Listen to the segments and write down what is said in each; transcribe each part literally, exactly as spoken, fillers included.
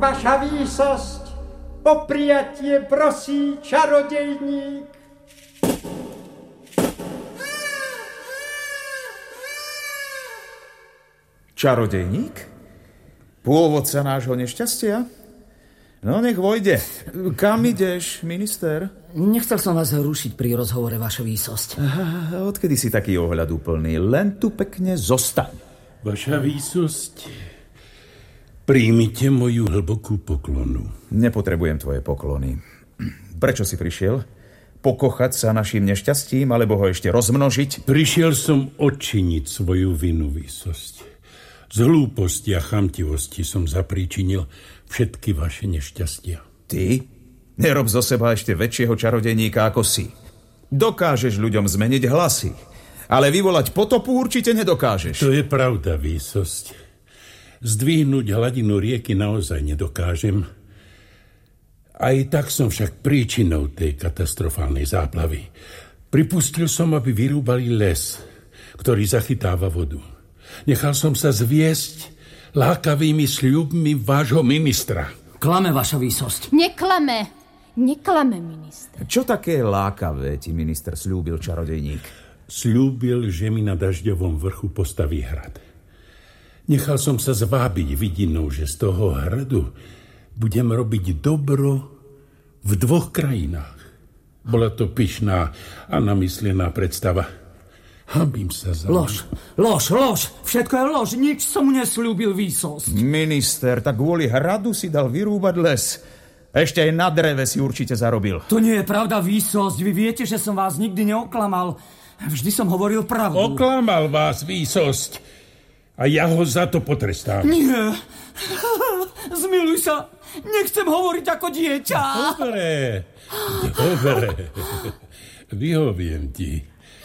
Vaša výsosť, o prijatie prosí čarodejník. Čarodejník? Pôvodca nášho nešťastia? No, nech vojde. Kam ideš, minister? Nechcel som vás rušiť pri rozhovore, vaša výsosť. Aha, odkedy si taký ohľaduplný? Len tu pekne zostaň. Vaša výsosť, príjmite moju hlbokú poklonu. Nepotrebujem tvoje poklony. Prečo si prišiel? Pokochať sa našim nešťastím, alebo ho ešte rozmnožiť? Prišiel som odčiniť svoju vinu, výsosť. Z hlúposti a chamtivosti som zapríčinil všetky vaše nešťastia. Ty? Nerob zo seba ešte väčšieho čarodejníka ako si. Dokážeš ľuďom zmeniť hlasy, ale vyvolať potopu určite nedokážeš. To je pravda, výsosť. Zdvihnúť hladinu rieky naozaj nedokážem. Aj tak som však príčinou tej katastrofálnej záplavy. Pripustil som, aby vyrúbali les, ktorý zachytáva vodu. Nechal som sa zviesť lákavými sľubmi vášho ministra. Klame, vaša výsosť. Neklame. Neklame, minister. Čo také lákavé ti minister sľúbil, čarodejník? Sľúbil, že mi na Dažďovom vrchu postaví hrad. Nechal som sa zvábiť vidinou, že z toho hradu budem robiť dobro v dvoch krajinách. Bola to pyšná a namyslená predstava. Hambím sa za... Lož, lož, lož. Všetko je lož. Nič som mu nesľúbil, výsosť. Minister, tak kvôli hradu si dal vyrúbať les. Ešte aj na dreve si určite zarobil. To nie je pravda, výsosť. Vy viete, že som vás nikdy neoklamal. Vždy som hovoril pravdu. Oklamal vás, výsosť. A ja ho za to potrestám. Nie. Zmiluj sa. Nechcem hovoriť ako dieťa. Dobre. Dobre. Vyhoviem ti.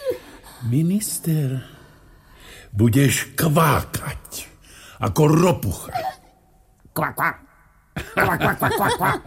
Minister, budeš kvákať ako ropucha. Kvak, kvak. Kvak, kvak, kvak, kvak, kvak.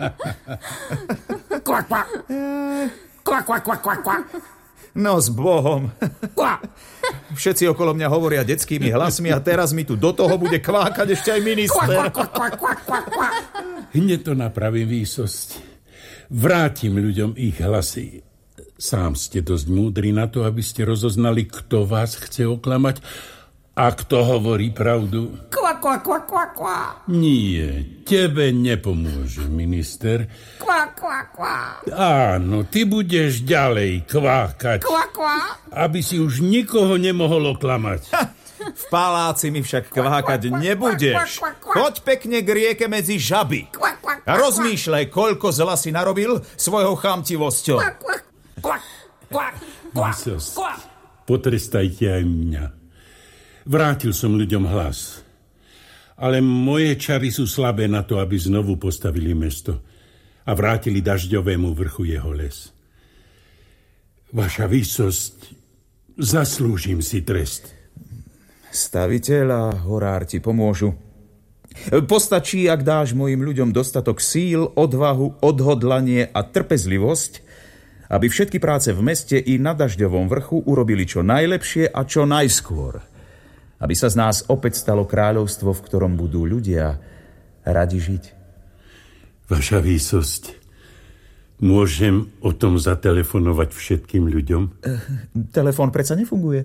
Kvak, kvak. Kvak, kvak, kvak, kvak, kvak. No s Bohom. Kvak. Všetci okolo mňa hovoria detskými hlasmi a teraz mi tu do toho bude kvákať ešte aj minister. Kvak, kvak, kvak, kvak, kvak, kvak. Hneď to napravím, výsosť. Vrátim ľuďom ich hlasy. Sám ste dosť múdri na to, aby ste rozoznali, kto vás chce oklamať a kto hovorí pravdu. Kvak, kvak, kvak, kvak, kvak. Nie, tebe nepomôže, minister. Kvak, kvak, kvak. Áno, ty budeš ďalej kvákať. Kvak, kvak. Aby si už nikoho nemohol oklamať. Ha, v paláci mi však kvákať nebudeš. Choď pekne k rieke medzi žaby. A rozmýšľaj, koľko zla si narobil svojou chamtivosťou. Kvak, kvak, kvak, Výsosť, kvak. potrestajte aj mňa. Vrátil som ľuďom hlas. Ale moje čary sú slabé na to, aby znovu postavili mesto a vrátili Dažďovému vrchu jeho les. Vaša výsosť, zaslúžim si trest. Staviteľ a horár ti pomôžu. Postačí, ak dáš mojim ľuďom dostatok síl, odvahu, odhodlanie a trpezlivosť, aby všetky práce v meste i na Dažďovom vrchu urobili čo najlepšie a čo najskôr. Aby sa z nás opäť stalo kráľovstvo, v ktorom budú ľudia radi žiť. Vaša výsosť, môžem o tom zatelefonovať všetkým ľuďom? Uh, telefón predsa nefunguje.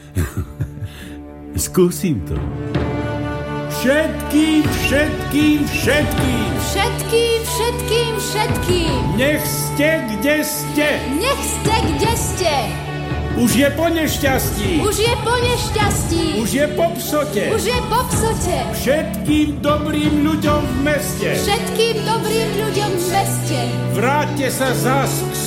Skúsim to. Všetkým, všetkým, všetkým. Všetkým, všetkým, všetkým. Nech ste, kde ste. Nech ste, kde ste. Už je po nešťastí. Už je po nešťastí. Už je po psote. Už je po psote. Všetkým dobrým ľuďom v meste. Všetkým dobrým ľuďom v meste. Vráťte sa zás k